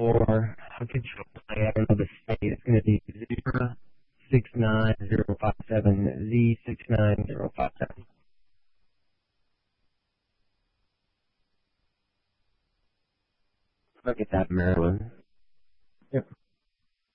for a control play. I don't know the state. It's going to be 069057, Z69057. Look at that, Maryland. Yep.